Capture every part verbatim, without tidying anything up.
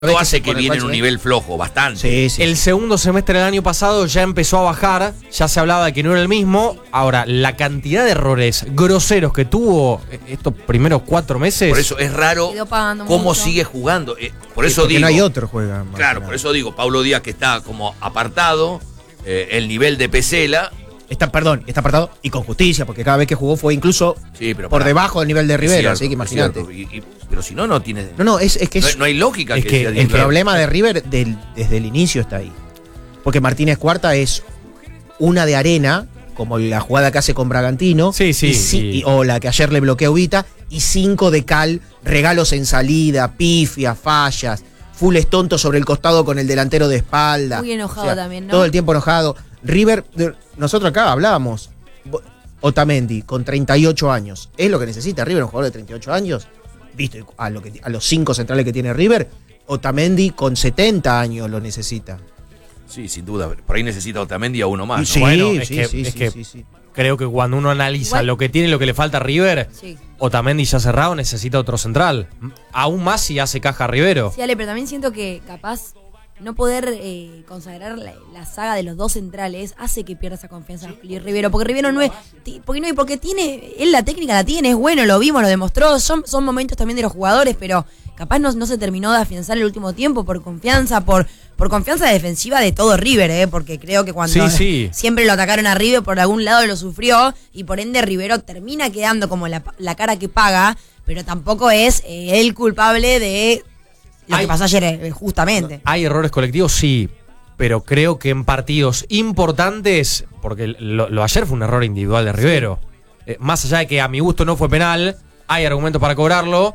Esto hace que viene en un nivel flojo, bastante. Sí, sí. El segundo semestre del año pasado ya empezó a bajar, ya se hablaba de que no era el mismo. Ahora, la cantidad de errores groseros que tuvo estos primeros cuatro meses. Por eso es raro cómo mucho. sigue jugando. Eh, por eso Porque digo. no hay otro juega. más Claro, que por nada. eso digo, Pablo Díaz que está como apartado, eh, el nivel de Pesela. Está, perdón, está apartado y con justicia, porque cada vez que jugó fue incluso Sí, pero por pará. debajo del nivel de Es Rivero, cierto, así que es imagínate. cierto. Y- y- Pero si no, no tiene. No, no, es, es que no, es, no hay lógica es que, que sea el el Díaz. problema de River del- desde el inicio está ahí. Porque Martínez Cuarta es una de arena, como la jugada que hace con Bragantino. Sí, sí, y ci- sí. y- o la que ayer le bloqueó Vita. Y cinco de cal, regalos en salida, pifias, fallas, fulles tontos sobre el costado con el delantero de espalda. Muy enojado también, ¿no? Todo el tiempo enojado. River, de- nosotros acá hablábamos. Bo- Otamendi, con treinta y ocho años. ¿Es lo que necesita River, un jugador de treinta y ocho años? Visto a, lo que, a los cinco centrales que tiene River, Otamendi con setenta años lo necesita. Sí, sin duda. Por ahí necesita Otamendi a uno más. ¿no? Sí, Bueno, es sí, que- sí, es sí, que- sí, sí. Creo que cuando uno analiza Igual- lo que tiene y lo que le falta a River, Sí. Otamendi ya cerrado necesita otro central. Aún más si hace caja a Rivero. Sí, Ale, pero también siento que capaz no poder eh, consagrar la, la saga de los dos centrales hace que pierda esa confianza en Rivero, porque Rivero no es, ti- porque no, y porque tiene, él la técnica la tiene, es bueno, lo vimos, lo demostró, son, son momentos también de los jugadores, pero capaz no, no se terminó de afianzar el último tiempo por confianza, por, por confianza defensiva de todo River, eh, porque creo que cuando Sí, sí. siempre lo atacaron a River, por algún lado lo sufrió, y por ende Rivero termina quedando como la, la cara que paga, pero tampoco es eh, el culpable de lo Ay. que pasó ayer, eh, justamente. ¿Hay errores colectivos? Sí. Pero creo que en partidos importantes, porque lo, lo ayer fue un error individual de Rivero. Eh, más allá de que a mi gusto no fue penal, hay argumentos para cobrarlo.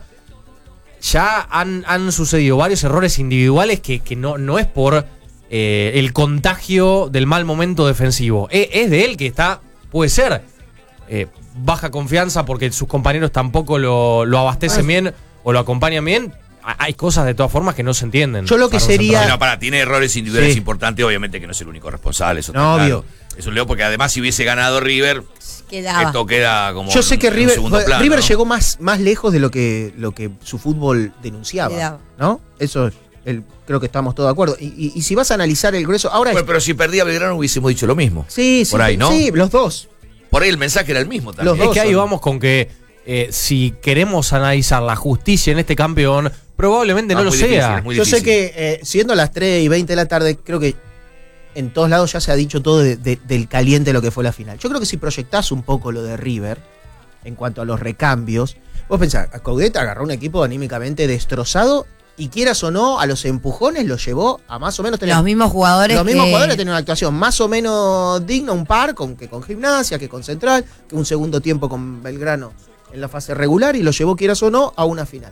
Ya han, han sucedido varios errores individuales que, que no, no es por eh, el contagio del mal momento defensivo. Es, es de él que está, puede ser, eh, baja confianza porque sus compañeros tampoco lo, lo abastecen bien o lo acompañan bien. Hay cosas de todas formas que no se entienden. Yo lo que para un sería- central. No, para, tiene errores individuales Sí. importantes, obviamente que no es el único responsable. Eso está No, claro. obvio. Es un leo porque además si hubiese ganado River, Quedaba. esto queda como Yo sé que en un River, segundo fue- plano, River ¿no? llegó más, más lejos de lo que, lo que su fútbol denunciaba. Quedaba. ¿No? Eso es el- creo que estamos todos de acuerdo. Y, y- y si vas a analizar el grueso, ahora Bueno, es- pero si perdía Belgrano hubiésemos dicho lo mismo. sí, sí, por ahí, ¿no? sí, los dos. Por ahí el mensaje era el mismo también. Los Es dos que ahí son. vamos con que eh, si queremos analizar la justicia en este campeón, probablemente no, Ah, lo muy difícil, sea. es muy Yo sé difícil. que eh, siendo las tres y veinte de la tarde, creo que en todos lados ya se ha dicho todo de- de- del caliente de lo que fue la final. Yo creo que si proyectás un poco lo de River, en cuanto a los recambios, vos pensás, Coudet agarró un equipo anímicamente destrozado y quieras o no, a los empujones lo llevó a más o menos tener... Los mismos jugadores. Los mismos que- jugadores tenían una actuación más o menos digna, un par, con, que con Gimnasia, que con Central, que un segundo tiempo con Belgrano en la fase regular y lo llevó, quieras o no, a una final.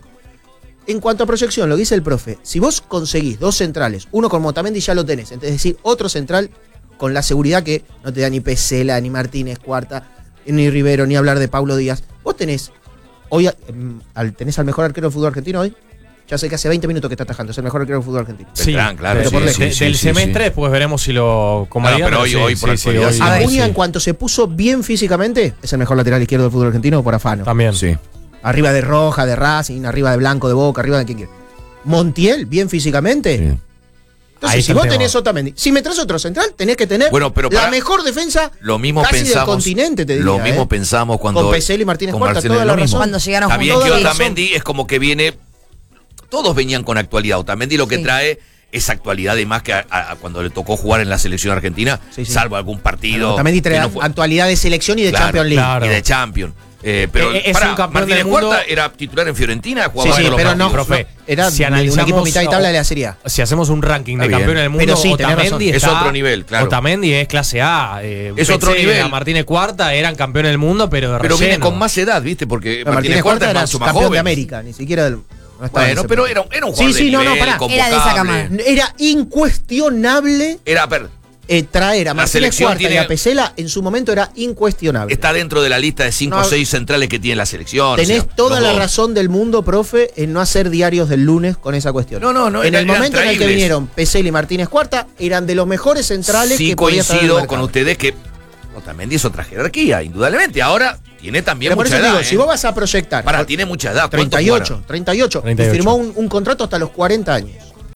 En cuanto a proyección, lo que dice el profe, si vos conseguís dos centrales, uno con Otamendi ya lo tenés, es decir, otro central con la seguridad que no te da ni Pesela, ni Martínez Cuarta, ni Rivero, ni hablar de Pablo Díaz. Vos tenés, hoy em, al, tenés al mejor arquero del fútbol argentino hoy. Ya sé que hace veinte minutos que está atajando, es el mejor arquero del fútbol argentino. Beltrán, claro, de- sí, de- sí, de- sí, del sí, semestre sí. después veremos si lo convalidan, pero hoy- hoy por actualidad sí. hoy- Acuña, sí. en cuanto se puso bien físicamente, es el mejor lateral izquierdo del fútbol argentino por afano. También. Sí. Arriba de Roja, de Racing, arriba de Blanco, de Boca, arriba de quien quiera. Montiel, bien físicamente. Sí. Entonces, Ahí si está vos el tema. tenés Otamendi, si me traes otro central, tenés que tener Bueno, pero la para- mejor defensa Lo mismo casi del pensamos. continente, te diría. Lo mismo ¿eh? pensamos cuando. Con Pesela y Martínez con Cuarta, Marcelo toda es la lo mismo. razón. Cuando llegaron Está bien juntos. que Toda la Otamendi es como que viene. Todos venían con actualidad. Otamendi lo que Sí. trae es actualidad, además que a- a- cuando le tocó jugar en la selección argentina, Sí, sí. salvo algún partido. Otamendi trae que no fue- actualidad de selección y de Claro, Champions League. claro. Y de Champions. Eh, pero Eh, es pará, un campeón Martínez del mundo. Cuarta era titular en Fiorentina, Sí, jugaba sí, todos los pero no, partidos. profe, era si de un analizamos- equipo mitad y tabla de la Serie A. Si hacemos un ranking de Está bien. campeones del mundo, Pero sí, tenés razón. Otamendi Es está- otro nivel, claro. Otamendi es clase A. eh, Es otro Pesela, nivel. Martínez Cuarta eran campeones del mundo, pero de Pero viene relleno. con más edad, ¿viste? Porque No, Martínez Cuarta es era mucho más campeón joven. de América, ni siquiera del. no estaba en Bueno, ese pero momento. era, era un Sí, jugador sí, de no, no, nivel, pará. Era de esa convocable. camada. Era incuestionable Era, per- eh, traer a La Martínez selección Cuarta y tiene- a Pesela, en su momento era incuestionable. está dentro de la lista de cinco o No, seis centrales que tiene la selección. Tenés o sea, toda los la dos. razón del mundo, profe, en no hacer diarios del lunes con esa cuestión. No, no, no, En era- el eran momento en el que traíbles. vinieron Pesela y Martínez Cuarta, eran de los mejores centrales Sí que podía estar en el coincido mercado. con ustedes que Otamendi es otra jerarquía, indudablemente. Ahora tiene también Pero por mucha eso edad. digo, ¿eh? si vos vas a proyectar. Pará, tiene mucha edad. ¿Cuánto treinta y ocho, jugará? treinta y ocho, treinta y y ocho. firmó un, un contrato hasta los cuarenta años.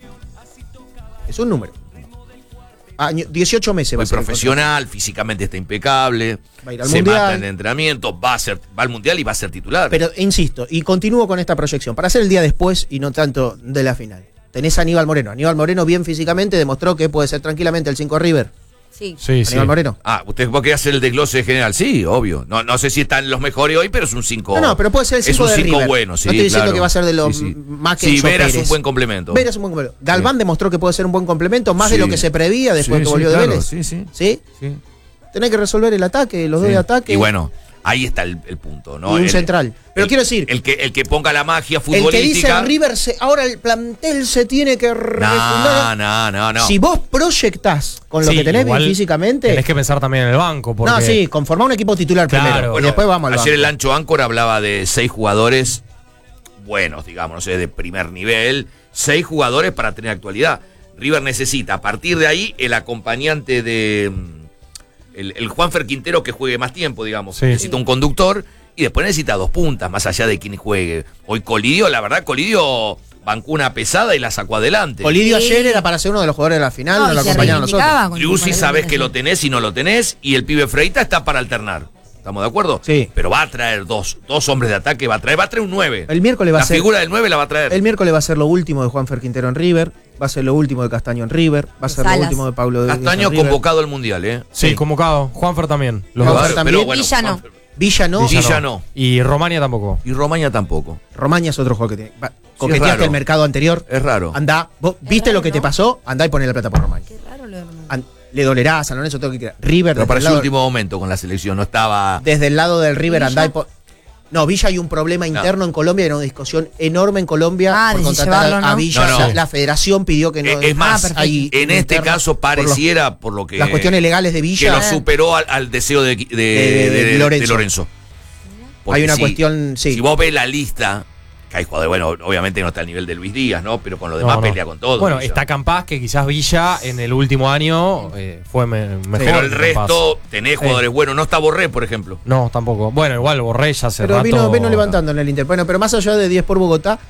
Es un número. Año, dieciocho meses va Muy a ser el profesional, físicamente está impecable, Va a ir al se Mundial. mata en el entrenamiento, va a ser, va al mundial y va a ser titular. Pero insisto, y continúo con esta proyección, para hacer el día después y no tanto de la final. Tenés a Aníbal Moreno. Aníbal Moreno, bien físicamente, demostró que puede ser tranquilamente el cinco River. Sí. Sí, sí. Aníbal Moreno. Ah, ¿usted va a querer hacer el desglose general? Sí, obvio. No, no sé si están los mejores hoy, pero es un cinco. No, no, pero puede ser el cinco es un de cinco River. bueno, sí. No estoy diciendo claro. que va a ser de los Sí, sí. más que Sí, Enzo Vera es un Pérez. buen complemento. Vera es un buen complemento. Galván Sí. demostró que puede ser un buen complemento, más de Sí. lo que se prevía después Sí, que sí, volvió claro, de Vélez. sí, sí. ¿Sí? Sí. Tenés que resolver el ataque, los dos Sí. de ataque. Y bueno, ahí está el, el punto, ¿no? Y un El- central. Pero el- quiero decir, El que, el que ponga la magia el que dice futbolística. River, se, ahora el plantel se tiene que No, refundar. no, no, no. Si vos proyectás con lo Sí, que tenés bien igual físicamente. Tenés que pensar también en el banco. Porque No, sí, conformar un equipo titular Claro. primero. Bueno, y después vamos al ayer banco. el Ancho Áncora hablaba de seis jugadores buenos, digamos, no sé, de primer nivel. Seis jugadores para tener actualidad. River necesita, a partir de ahí, el acompañante de. mm, El, el Juanfer Quintero que juegue más tiempo, digamos. Sí. Necesita un conductor y después necesita dos puntas, más allá de quien juegue. Hoy Colidio, la verdad, Colidio bancó una pesada y la sacó adelante. Colidio Sí. ayer era para ser uno de los jugadores de la final, no, y lo se acompañaron nosotros. reivindicaba con su Liuzzi sabes que lo participación. tenés y no lo tenés, y el pibe Freita está para alternar. ¿Estamos de acuerdo? Sí. Pero va a traer dos, dos hombres de ataque, va a traer, va a traer un nueve. El miércoles va la a ser. figura del nueve la va a traer. El miércoles va a ser lo último de Juanfer Quintero en River, va a ser lo último de Castaño en River, va a De ser lo Salas. último de Pablo de Castaño en River. convocado al mundial, ¿eh? Sí, Sí. convocado. Juanfer también. Los Juanfer dos. Claro, también. Villa no. Juanfer- Villa no, Villa Villa no. Y Romania tampoco. Y Romaña tampoco. Romaña es otro jugador que tiene. Va, es coqueteaste raro. el mercado anterior. Es raro. Andá, vos Es viste raro, lo que te ¿no? pasó, andá y poné la plata por Romaña. Qué raro lo de Román. An- le dolerá a San Lorenzo todo lo que quiera. River, Pero desde para el, ese lado, último momento con la selección, no estaba. desde el lado del River, ¿Y andá y Villa? po- No, Villa hay un problema interno en Colombia, hay una discusión enorme en Colombia Ah, por de contratar llevarlo, a, ¿no? a Villa. No, no. La, la federación pidió que no. Eh, es más, perfecto. hay en este interna caso por los- pareciera, por, lo que. las cuestiones legales de que Villa. lo superó al, al deseo de, de, de- de de- de Lorenzo. Lorenzo. Porque Hay una si- cuestión, sí. Si vos ves la lista, que hay jugadores, bueno, obviamente no está al nivel de Luis Díaz, ¿no? Pero con lo demás No, no. pelea con todo. Bueno, Villa. está Campas, que quizás Villa en el último año eh, fue me- mejor. Pero el que resto, tenés Sí. jugadores buenos. No está Borré, por ejemplo. No, tampoco. Bueno, igual Borré ya hace Pero rato. vino, vino levantando en el Inter. Bueno, pero más allá de diez por Bogotá,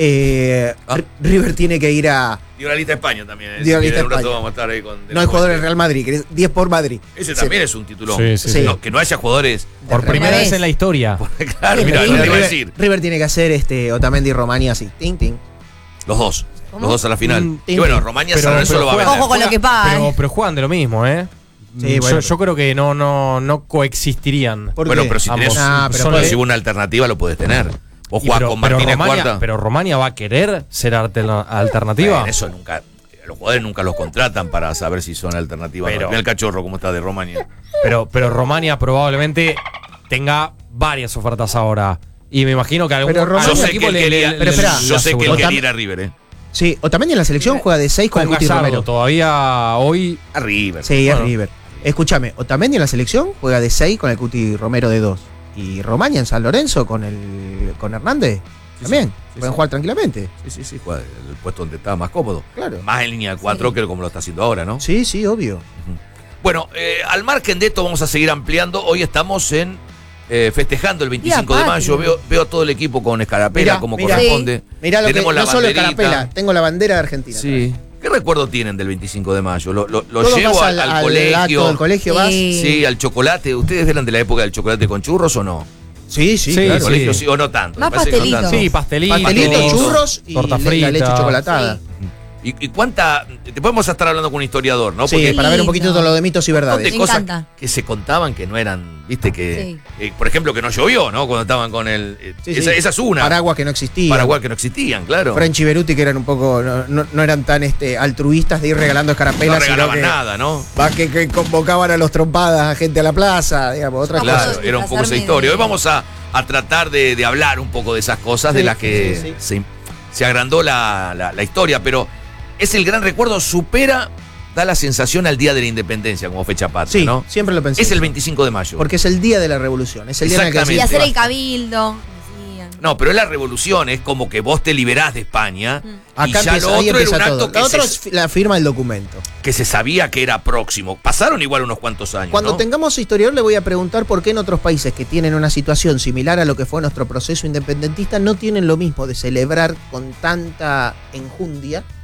eh, Ah. R- River tiene que ir a. Dio la lista de España también. ¿eh? Dio la Si lista quieren, un de rato España. vamos a estar ahí con. No hay jugadores del Real Madrid, que es diez por Madrid. Ese Sí. también es un titulón. Sí, sí, sí. No, que no haya jugadores. Por Real primera Madrid. vez en la historia. Claro, Sí, mira, pero no te iba a River, decir. River tiene que hacer este Otamendi y Romani así. Ting, ting. Los dos. ¿Cómo? Los dos a la final. Mm, y bueno, Romaña Pero- San Lorenzo pero lo va a juega- vender. Ojo con lo que paga, Pero, eh. pero juegan de lo mismo, ¿eh? Sí, yo, bueno. yo creo que no, no, no coexistirían. ¿Por Bueno, qué? pero si Ambos. tenés Ah, pero pero puede- si una alternativa lo puedes tener. Vos Y jugás pero, con pero Martínez Romania, Cuarta. pero Romania va a querer ser alterna- alternativa. Bueno, eso nunca. Los jugadores nunca los contratan para saber si son alternativas. Pero- Mira el cachorro cómo está de Romaña. Pero, pero Romania probablemente tenga varias ofertas ahora. Y me imagino que algún, Pero Romania- Yo algún sé que equipo él le- quería, le- pero le- espera, le yo sé que él aseguró. quería ir a River, ¿eh? Sí, Otamendi en la selección juega de seis con, Con el Cuti Gallardo Romero. todavía hoy. A River. Sí, Bueno. es River. Escúchame, Otamendi en la selección juega de seis con el Cuti Romero de dos. Y Romaña en San Lorenzo con el con Hernández. Sí, También. sí, sí, Pueden sí. jugar tranquilamente. Sí, sí, sí, juega el puesto donde estaba más cómodo. Claro. Más en línea de cuatro Sí. que como lo está haciendo ahora, ¿no? Sí, sí, obvio. Bueno, eh, al margen de esto vamos a seguir ampliando. Hoy estamos en eh, festejando el veinticinco de Día mayo. patrio. Veo, veo a todo el equipo con escarapela Mirá, como mirá. corresponde. Mirá lo que Tenemos la no solo banderita. Escarapela, tengo la bandera de Argentina. Sí. ¿Qué recuerdo tienen del veinticinco de mayo? ¿Lo, lo, lo Todo llevo pasa al, al acto colegio? del colegio vas. Sí. Sí, al chocolate. ¿Ustedes eran de la época del chocolate con churros o no? Sí, sí, Sí, claro. ¿Al colegio sí. sí o no tanto? Más Me parece que no pastelito. tanto. Sí, pastelitos. Pastelitos, churros y torta le- frita. la leche chocolatada. Sí. ¿Y, y cuánta? Te podemos estar hablando con un historiador, ¿no? Sí, Porque para ver un poquito lindo. todo lo de mitos y un montón verdades. de Me cosas encanta. que se contaban que no eran, viste, que. Sí. eh, por ejemplo, que no llovió, ¿no? Cuando estaban con el. eh, Sí, esa, sí. esa es una. Paraguas que no existían. Paraguay que no existían, claro. French y Beruti que eran un poco. No, no- no eran tan este, altruistas de ir regalando no escarapelas. sino regalaban que, nada, ¿no? va, que, que convocaban a los trompadas a gente a la plaza, digamos, otra Claro. cosa. Claro, era un poco esa disfrazarme historia. de- Hoy vamos a, a tratar de, de hablar un poco de esas cosas de Sí, las que sí, sí. Se, se agrandó la, la- la historia, pero es el gran recuerdo, supera, da la sensación al Día de la Independencia como fecha patria, Sí, ¿no? siempre lo pensé. Es el veinticinco de mayo. Porque es el día de la revolución. Es el día en el que Exactamente. Y decís, hacer el basta. cabildo. decían. No, pero es la revolución, es como que vos te liberás de España y Acá ya empieza, lo ahí otro era empieza un todo. acto que Lo otro se, es fi- la firma del documento. que se sabía que era próximo. Pasaron igual unos cuantos años, Cuando ¿no? tengamos historiador le voy a preguntar por qué en otros países que tienen una situación similar a lo que fue nuestro proceso independentista no tienen lo mismo de celebrar con tanta enjundia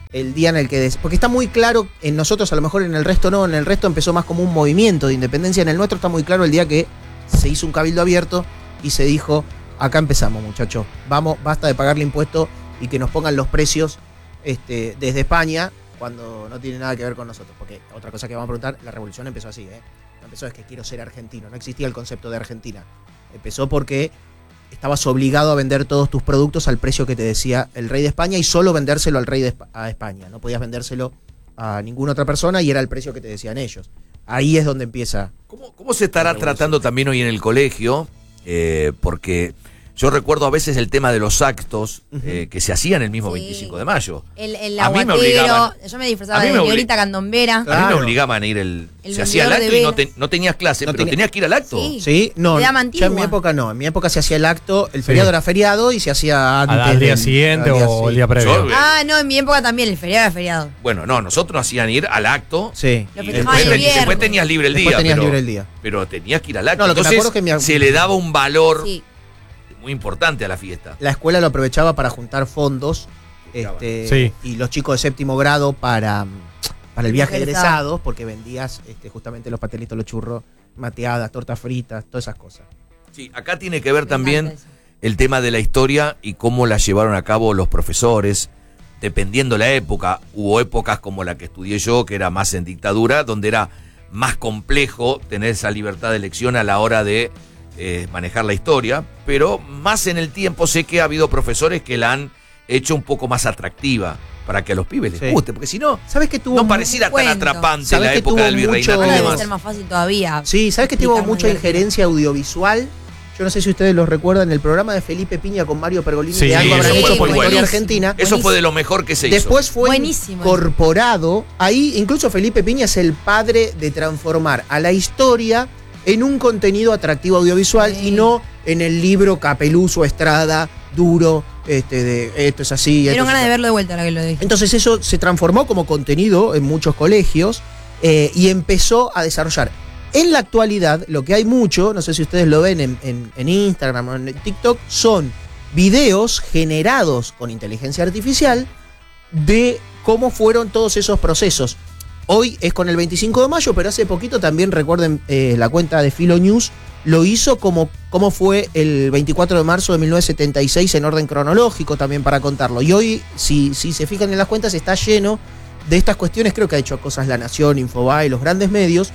el día en el que... Des porque está muy claro, en nosotros a lo mejor en el resto no, en el resto empezó más como un movimiento de independencia, en el nuestro está muy claro el día que se hizo un cabildo abierto y se dijo, acá empezamos muchachos, vamos, basta de pagarle impuestos y que nos pongan los precios este, desde España cuando no tiene nada que ver con nosotros. Porque otra cosa que vamos a preguntar, la revolución empezó así, ¿eh? No empezó es que quiero ser argentino, no existía el concepto de Argentina. Empezó porque estabas obligado a vender todos tus productos al precio que te decía el rey de España y solo vendérselo al rey de a España. No podías vendérselo a ninguna otra persona y era el precio que te decían ellos. Ahí es donde empieza. ¿Cómo, cómo se estará tratando también hoy en el colegio? Eh, porque yo recuerdo a veces el tema de los actos uh-huh. eh, que se hacían el mismo sí. veinticinco de mayo. El, el a mí me aguatero, obligaban, yo me disfrazaba de señorita candombera. Claro. A mí me obligaban a ir el... el se hacía el acto y no, te, no tenías clase, no pero tenía, tenías que ir al acto. Sí, sí no, ya en mi época no. En mi época se hacía el acto, el feriado sí. era feriado y se hacía antes. Al día del, siguiente al día, o el día previo. Yo, ah, no, en mi época también, el feriado era feriado. Bueno, no, nosotros nos hacían ir al acto. Sí. Y después, ten, después tenías libre el después día. Tenías pero, libre el día. Pero tenías que ir al acto. No, lo que Entonces, me acuerdo que mi... se le daba un valor... Sí. muy importante a la fiesta. La escuela lo aprovechaba para juntar fondos este, sí. y los chicos de séptimo grado para, para el viaje de egresados, porque vendías este, justamente los pastelitos, los churros, mateadas, tortas fritas, todas esas cosas. Sí, acá tiene que ver también el tema de la historia y cómo la llevaron a cabo los profesores, dependiendo la época. Hubo épocas como la que estudié yo, que era más en dictadura, donde era más complejo tener esa libertad de elección a la hora de Eh, manejar la historia, pero más en el tiempo sé que ha habido profesores que la han hecho un poco más atractiva para que a los pibes les sí. guste, porque si no, ¿sabes que tuvo no pareciera tan atrapante la que época del virreinato mucho... y demás. Debe ser más fácil todavía. Sí, ¿sabes que tuvo mucha injerencia audiovisual? Yo no sé si ustedes lo recuerdan, el programa de Felipe Piña con Mario Pergolini, sí, de algo habrán sí, hecho por la buenísimo. historia argentina. Eso Buenísimo. fue de lo mejor que se hizo. Después fue buenísimo. incorporado, ahí incluso Felipe Piña es el padre de transformar a la historia en un contenido atractivo audiovisual sí. y no en el libro Capeluso, Estrada, duro, este de esto es así. Dieron ganas de verlo de vuelta, la que lo dije. Entonces eso se transformó como contenido en muchos colegios eh, y empezó a desarrollar. En la actualidad, lo que hay mucho, no sé si ustedes lo ven en, en, en Instagram o en TikTok, son videos generados con inteligencia artificial de cómo fueron todos esos procesos. Hoy es con el veinticinco de mayo, pero hace poquito también, recuerden, eh, la cuenta de Filo News lo hizo como, como fue el veinticuatro de marzo de mil novecientos setenta y seis en orden cronológico también para contarlo. Y hoy, si, si se fijan en las cuentas, está lleno de estas cuestiones, creo que ha hecho cosas La Nación, Infobae, los grandes medios,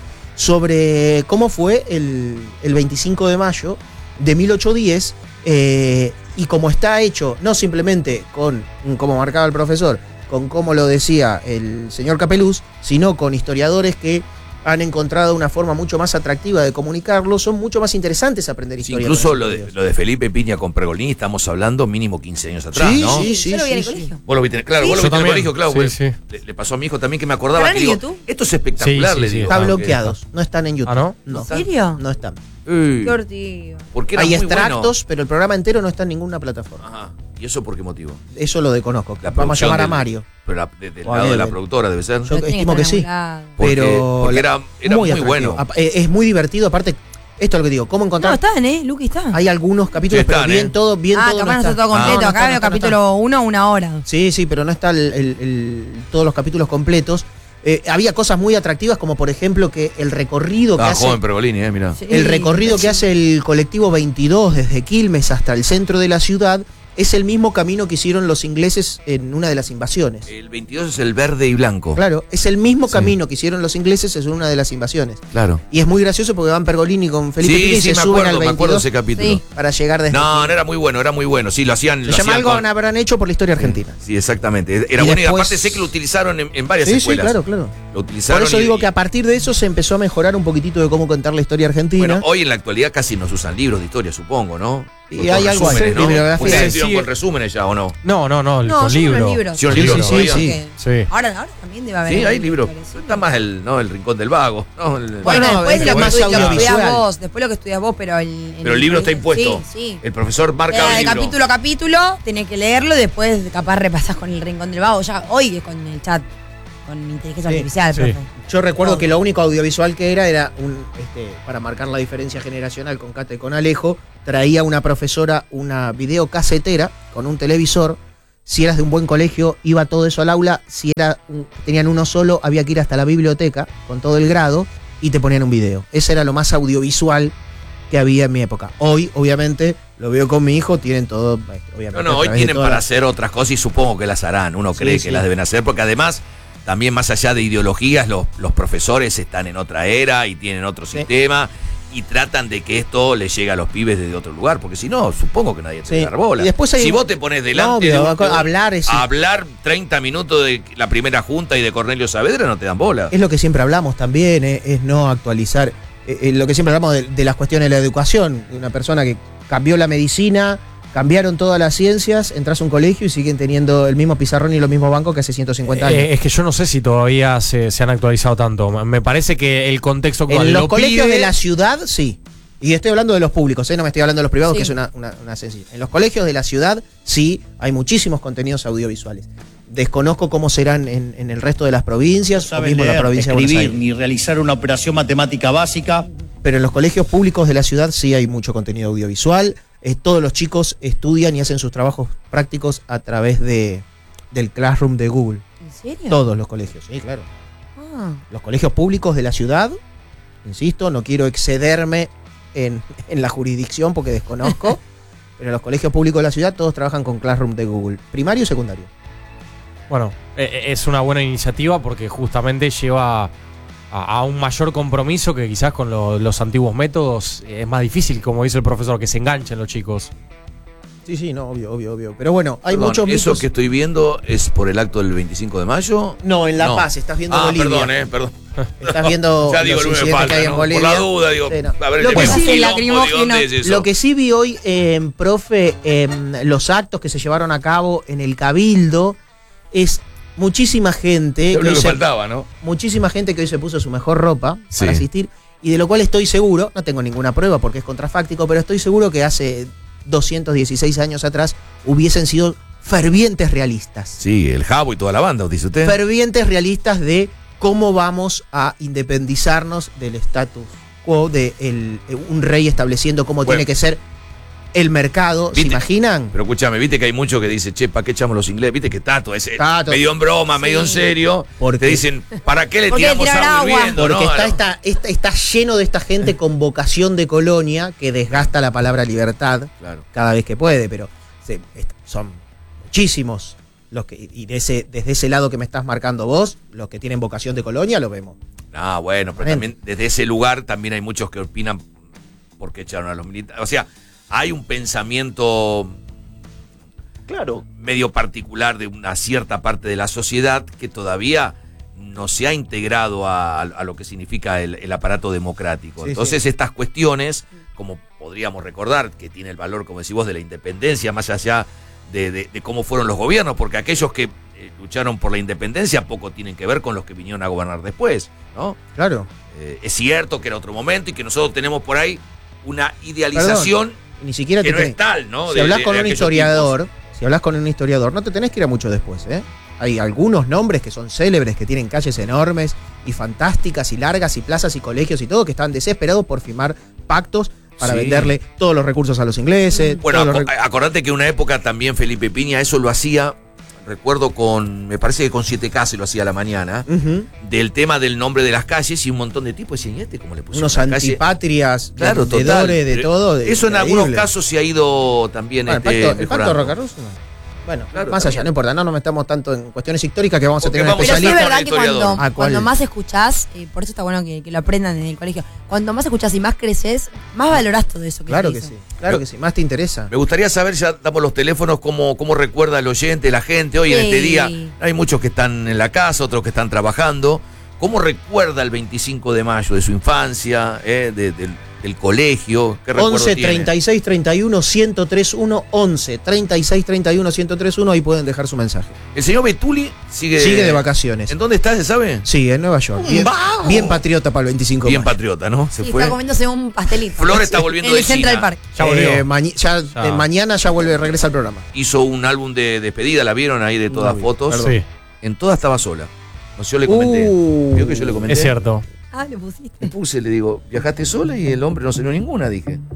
sobre cómo fue el, el veinticinco de mayo de mil ochocientos diez eh, y cómo está hecho, no simplemente con, como marcaba el profesor, con cómo lo decía el señor Capeluz, sino con historiadores que han encontrado una forma mucho más atractiva de comunicarlo, son mucho más interesantes aprender historia. Sí, incluso lo de, lo de Felipe Piña con Pergolini, estamos hablando mínimo quince años atrás, sí, ¿no? Sí, sí, Yo lo vi sí, en el sí. colegio. Vos lo viste, claro, sí, vos lo viste en el también. colegio, claro, Sí, pues, sí. Le, le pasó a mi hijo también que me acordaba que en digo, YouTube? esto es espectacular, Sí, sí, le sí. digo. Está aunque- bloqueados, no están en YouTube. ¿Ah, no? No, ¿En serio? no están. Uy, Qué ortigo. porque era Hay muy extractos, bueno. pero el programa entero no está en ninguna plataforma. Ajá. ¿Y eso por qué motivo? Eso lo desconozco. La Vamos a producción llamar a del- Mario. Pero la, de- del O a lado de la Evel. productora debe ser. Yo Pero tiene estimo que que sí. estar en algún lado. Porque- pero porque la- era, era muy, atractivo. bueno. Apa- eh, Es muy divertido, aparte, esto es lo que digo, ¿cómo No, encontrar? están, ¿eh? Lucky está. Hay algunos capítulos, Sí, están, pero bien ¿eh? todo, bien ah, todo. capaz no está. está todo completo. Ah, no Acá está, veo no está, no está. capítulo uno, una hora. Sí, sí, pero no están el, el- el- todos los capítulos completos. Eh, había cosas muy atractivas, como por ejemplo que el recorrido que Estaba hace, joven Pergolini, eh, mirá. Sí. el recorrido que hace el colectivo veintidós desde Quilmes hasta el centro de la ciudad es el mismo camino que hicieron los ingleses en una de las invasiones. El veintidós es el verde y blanco. Claro, es el mismo Sí. camino que hicieron los ingleses en una de las invasiones. Claro. Y es muy gracioso porque van Pergolini con Felipe Piña Sí, y sí, se me suben acuerdo, al me acuerdo de veintidós ese capítulo. Sí. para llegar desde No, Quilmes. no era muy bueno, era muy bueno. Sí, lo hacían. Se lo llama hacían algo con- que habrán hecho por la historia argentina. Sí, exactamente. Era Y bueno y después- aparte sé que lo utilizaron en, en varias Sí, sí, escuelas. claro, claro. Lo utilizaron. Por eso y- digo que a partir de eso se empezó a mejorar un poquitito de cómo contar la historia argentina. Bueno, hoy en la actualidad casi no se usan libros de historia, supongo, ¿no? Y Con hay todos algo así, resúmenes, ¿no? bibliografía. Ustedes Sí, iban sí. con resúmenes ya, ¿o no? No, no, no, el No, con yo libro. con libros. Sí, un Sí, libro sí, todavía. sí, Porque Sí. Ahora, ahora también debe haber. Sí, hay me libros. parece. Está más el, ¿no? el rincón del vago. ¿no? El- Bueno, Bueno, no, después es de que lo que, más estu- lo que audiovisual. estudias vos, después lo que estudias vos, pero el, pero el libro está impuesto. Sí, sí. El profesor marca Era el de libro. capítulo a capítulo, tenés que leerlo y después capaz repasás con el rincón del vago. Ya hoy es con el chat, con inteligencia Sí, artificial, sí. profe. Yo recuerdo Todo. que lo único audiovisual que era era un, este, para marcar la diferencia generacional con Cata y con Alejo, traía una profesora una videocasetera con un televisor Si eras de un buen colegio, iba todo eso al aula. Si era un- tenían uno solo, había que ir hasta la biblioteca con todo el grado y te ponían un video. Ese era lo más audiovisual que había en mi época. Hoy, obviamente, lo veo con mi hijo, tienen todo, eh, obviamente. No, no, a hoy través de tienen todas para las- hacer otras cosas y supongo que las harán. Uno Sí, cree sí. que las deben hacer porque además, también más allá de ideologías, los, los profesores están en otra era y tienen otro Sí. sistema y tratan de que esto le llegue a los pibes desde otro lugar, porque si no, supongo que nadie te Sí. va a dar bola. Y después hay- si vos te pones delante No, de, obvio, un- de un- hablar es- a hablar treinta minutos de la primera junta y de Cornelio Saavedra, no te dan bola. Es lo que siempre hablamos también, eh, es no actualizar. eh, eh, lo que siempre hablamos de, de las cuestiones de la educación. De una persona que cambió la medicina, cambiaron todas las ciencias, entras a un colegio y siguen teniendo el mismo pizarrón y los mismos bancos que hace ciento cincuenta años. Eh, es que yo no sé si todavía se, se han actualizado tanto. Me parece que el contexto actual En los lo colegios pide. de la ciudad, sí. Y estoy hablando de los públicos, ¿eh? No me estoy hablando de los privados, Sí. que es una, una, una sencilla. En los colegios de la ciudad, sí, hay muchísimos contenidos audiovisuales. Desconozco cómo serán en, en el resto de las provincias, o sabe mismo en la leer, provincia de Buenos escribir, Aires. ni realizar una operación matemática básica. Pero en los colegios públicos de la ciudad sí hay mucho contenido audiovisual. Eh, todos los chicos estudian y hacen sus trabajos prácticos a través de, del Classroom de Google. ¿En serio? Todos los colegios, sí, claro. Ah. Los colegios públicos de la ciudad, insisto, no quiero excederme en, en la jurisdicción porque desconozco, pero los colegios públicos de la ciudad todos trabajan con Classroom de Google, primario y secundario. Bueno, eh, es una buena iniciativa porque justamente lleva a, a un mayor compromiso que quizás con lo- los antiguos métodos es más difícil, como dice el profesor, que se enganchen los chicos. Sí, sí, no, obvio, obvio, obvio. Pero bueno, hay Perdón, muchos ¿eso mitos. que estoy viendo es por el acto del veinticinco de mayo? No, en La No. Paz, estás viendo Ah, Bolivia. perdón, eh, perdón. Estás viendo Ya digo, los no me incidentes falta, que hay en ¿no? Bolivia. Por la duda, digo, Sí, no. a ver, Lo el que quilombo, sí- ¿de lacrimógeno. dónde es eso? Lo que sí vi hoy, eh, profe, eh, los actos que se llevaron a cabo en el Cabildo, es muchísima gente, Es lo que hoy que se- faltaba, ¿no? muchísima gente que hoy se puso su mejor ropa Sí. para asistir, y de lo cual estoy seguro, no tengo ninguna prueba porque es contrafáctico, pero estoy seguro que hace doscientos dieciséis años atrás hubiesen sido fervientes realistas. Sí, el Jabo y toda la banda, dice usted. Fervientes realistas de cómo vamos a independizarnos del status quo de el- un rey estableciendo cómo Bueno. tiene que ser el mercado. ¿Se ¿Viste? imaginan? Pero escúchame, viste que hay muchos que dicen, che, ¿para qué echamos los ingleses? Viste que Tato es eh, Tato. medio en broma, medio en serio. Porque- Te dicen, ¿para qué le ¿Por qué le tiramos tiran agua agua? hirviendo? Porque No, está, no. esta- esta- está lleno de esta gente con vocación de colonia que desgasta la palabra libertad Claro. cada vez que puede, pero se- est- son muchísimos los que, y de ese, desde ese lado que me estás marcando vos, los que tienen vocación de colonia, lo vemos. Ah, bueno, pero también desde ese lugar también hay muchos que opinan por qué echaron a los militares. O sea, hay un pensamiento Claro. medio particular de una cierta parte de la sociedad que todavía no se ha integrado a, a lo que significa el, el aparato democrático. Sí, Entonces estas cuestiones, como podríamos recordar, que tiene el valor, como decís vos, de la independencia, más allá de, de- de cómo fueron los gobiernos, porque aquellos que eh, lucharon por la independencia poco tienen que ver con los que vinieron a gobernar después, ¿no? Claro. Eh, es cierto que era otro momento y que nosotros tenemos por ahí una idealización Ni siquiera que te no tenés- es tal, ¿no? Si De- hablas de- con de un aquellos historiador, si hablas con un historiador, no te tenés que ir a mucho después, ¿eh? Hay algunos nombres que son célebres, que tienen calles enormes y fantásticas y largas y plazas y colegios y todo, que están desesperados por firmar pactos para Sí. venderle todos los recursos a los ingleses. Bueno, todos los aco- rec- acordate que una época también Felipe Piña eso lo hacía, recuerdo con, me parece que con siete K se lo hacía a la mañana, Ujú. del tema del nombre de las calles y un montón de tipos decían, ¿y este cómo le pusieron Unos la calle? antipatrias, Claro, total. vendedores de Pero todo. de- eso en increíble. algunos casos se ha ido también Bueno, el este, pacto, el pacto mejorando. Rocarrus, no. Bueno, Claro, más también. allá, no importa, no nos metamos tanto en cuestiones históricas que vamos Porque a tener un vamos a Pero sí es salir especialista. con verdad que historiador. cuando, ¿A cuál? cuando más escuchás, eh, por eso está bueno que, que lo aprendan en el colegio, cuando más escuchás y más creces, más valorás todo eso que Claro se que hizo. sí, claro que sí, más te interesa. Me gustaría saber, ya damos los teléfonos, cómo, cómo recuerda el oyente, la gente hoy en Sí. este día. Hay muchos que están en la casa, otros que están trabajando. ¿Cómo recuerda el veinticinco de mayo de su infancia, eh, de- del, del colegio? ¿Qué recuerdo once tiene? treinta y seis treinta y uno ciento tres uno once treinta y seis treinta y uno ciento tres uno, ahí pueden dejar su mensaje. El señor Betuli sigue, Sigue de vacaciones. ¿En dónde está, se sabe? Sí, en Nueva York. Bien, ¡Vamos! bien patriota para el veinticinco de Bien mayo. patriota, ¿no? Se Sí, fue. está comiéndose un pastelito. Flor está volviendo en de el Central China. Park. Ya volvió. Eh, mañi- ya, Ya. eh, mañana ya vuelve, regresa al programa. Hizo un álbum de despedida, la vieron ahí de todas No vi, fotos. perdón. Sí, En todas estaba sola. No sé, yo le comenté. Uh. ¿Vio que yo le comenté? es cierto. Ah, le pusiste. Me puse, le digo, ¿viajaste sola? Y el hombre no se dio ninguna, dije.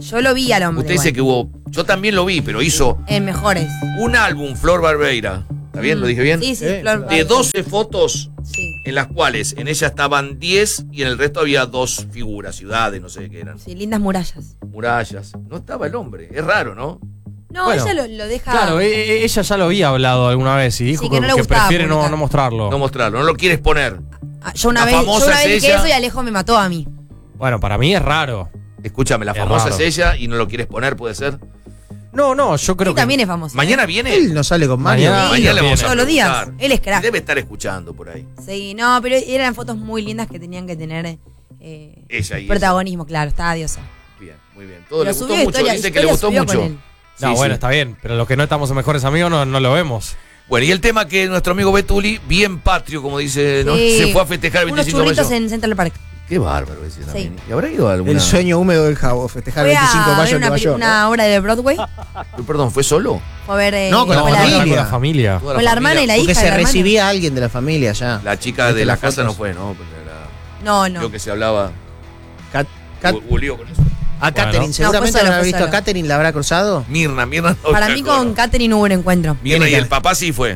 Yo lo vi al hombre. Usted dice igual. que hubo. Yo también lo vi, pero hizo En mejores. un álbum, Flor Barbeira. ¿Está bien? ¿Lo dije bien? Sí, sí, Eh, Flor. De doce fotos, Sí, en las cuales en ella estaban diez y en el resto había dos figuras, ciudades, no sé qué eran. sí, lindas murallas. Murallas. No estaba el hombre. Es raro, ¿no? No, Bueno, ella lo, lo deja. Claro, e- e- ella ya lo había hablado alguna vez y dijo Sí, que que, no le que gustaba prefiere no, publicar. no mostrarlo. No mostrarlo, no lo quieres poner. Ah, Yo una La vez, yo famosa una vez es dije ella. eso y Alejo me mató a mí. Bueno, para mí es raro. Escúchame, la Es famosa raro. es ella y no lo quieres poner, ¿puede ser? No, no, yo creo Él que. también es famoso. Mañana viene. Él no sale con Mario. Mañana- Sí, Mañana le vamos a todos los días. preguntar. Él es crack. Debe estar escuchando por ahí. Sí, no, pero eran fotos muy lindas que tenían que tener eh, Ella y protagonismo, claro, estaba diosa. ella. Bien, muy bien. Todo Pero le gustó subió mucho. historia- Dice que le historia gustó subió mucho. con él. No, Sí, bueno, sí. está bien, pero los que no estamos en mejores amigos no, no lo vemos. Bueno, y el tema que nuestro amigo Betuli, bien patrio, como dice, ¿no? Sí. Se fue a festejar el Unos veinticinco de churritos mayo. en Central Park. Qué bárbaro ese también. Sí. ¿Y habrá ido a alguna? El sueño húmedo del Jabo, festejar el Fue veinticinco de a mayo ver en una, Nueva peli- York. una obra de Broadway. Perdón, ¿fue solo? Fue a ver. eh, No, con la fue familia. Con la familia. Toda Con la hermana y la hija. Porque de se la hermana. recibía a alguien de la familia ya. La chica Viste de la las casa no fotos. fue, ¿no? Porque era- No, no. Yo que se hablaba. Cat- Cat- Hu- hubo lío con eso. a Catherine, Bueno. seguramente No, fue solo, habrá fue visto solo. a Catherine, ¿la habrá cruzado? Mirna, Mirna. no Para me mí acuerdo. con Katherine hubo un encuentro. Mirna Tiene y que- el papá sí fue.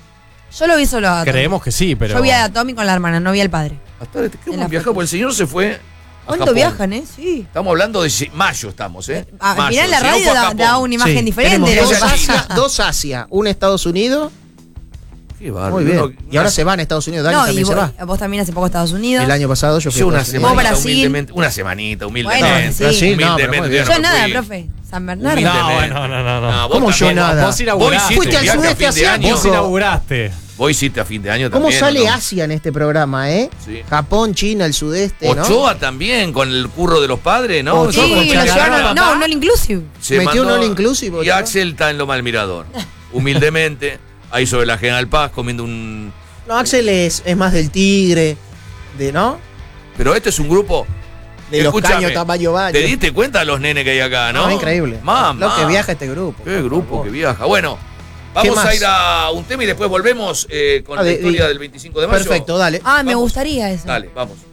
Yo lo vi solo a Tommy. Creemos que sí, pero. Yo vi a Tommy con la hermana, no vi al padre. Hasta ahora, ¿qué En hemos la viajado? foto. Porque el señor se fue. a ¿Cuánto Japón. viajan, eh? Sí. Estamos hablando de si- mayo, estamos, ¿eh? Al Mayo. final la El señor radio fue a da, Japón. da una imagen Sí. diferente. Tenemos de lo dos que pasa. Asia, dos Asia, un Estados Unidos. Qué bárbaro. Muy bien. Uno- Y ahora una- se van a Estados Unidos. Dani No, y también se vos, va. vos también hace poco a Estados Unidos. El año pasado yo fui Yo a una Estados semanita, Unidos. Brasil. humildemente. Una semanita, humildemente. Bueno, sí. Brasil, no, pero muy Humildemente, bien. yo Yo no nada, fui. profe. San Bernardo. Humildemente. No, bueno, no, no, no. No, vos ¿Cómo yo también. nada? Vos Vos inauguraste. hiciste Fuiste un al viaje a sudeste fin de año. asiático. Vos inauguraste. Vos hiciste a fin de año ¿Cómo también. sale ¿o no? Asia en este programa, eh? Sí. Japón, China, el sudeste, ¿no? Ochoa también, con el curro de los padres, ¿no? Ochoa Sí, con lo Chacará. llevaron. No, no, el inclusive. Se Metió un mandó- all inclusive, Y Ochoa. Axel está en lo mal mirador. Humildemente, ahí sobre la General Paz, comiendo un. No, Axel es, es más del Tigre, de, ¿no? Pero este es un grupo. De los Escúchame, caños tamaño baño. ¿Te diste cuenta de los nenes que hay acá, no? No, increíble. Mamá. Lo que viaja este grupo. Qué por grupo favor. que viaja. Bueno, ¿Qué vamos a más? ir a un tema y después volvemos eh, con Ah, la de- historia de- del veinticinco de mayo. Perfecto, dale. Ah, me Vamos. gustaría eso. Dale, vamos.